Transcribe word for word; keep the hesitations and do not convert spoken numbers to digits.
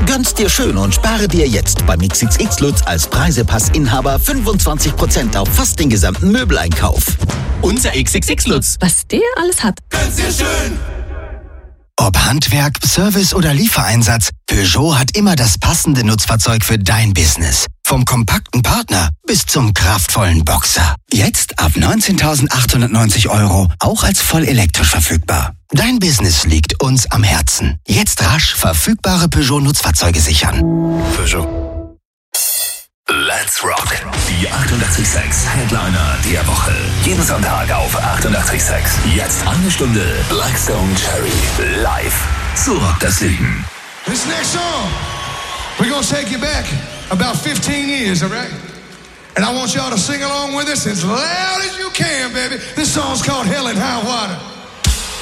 Gönn's dir schön und spare dir jetzt beim X X X Lutz als Preisepassinhaber fünfundzwanzig Prozent auf fast den gesamten Möbeleinkauf. Unser X X X Lutz. Was der alles hat. Gönn's dir schön! Ob Handwerk, Service oder Liefereinsatz, Peugeot hat immer das passende Nutzfahrzeug für dein Business. Vom kompakten Partner bis zum kraftvollen Boxer. Jetzt ab neunzehntausendachthundertneunzig Euro, auch als voll elektrisch verfügbar. Dein Business liegt uns am Herzen. Jetzt rasch verfügbare Peugeot-Nutzfahrzeuge sichern. Peugeot. Let's Rock. Die achtundachtzig Komma sechs Headliner der Woche. Jeden Sonntag auf achtundachtzig Komma sechs. Jetzt eine Stunde Blackstone Cherry. Live. So rockt das Leben. This next song, we're gonna take you back about fifteen years, all right? And I want y'all to sing along with us as loud as you can, baby. This song's called Hell and High Water.